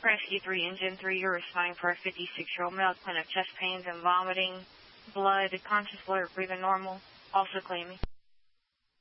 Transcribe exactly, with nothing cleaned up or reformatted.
Rescue three, Engine three, you're responding for a fifty-six-year-old male complaint of chest pains and vomiting, blood, conscious alert, breathing normal, also claiming.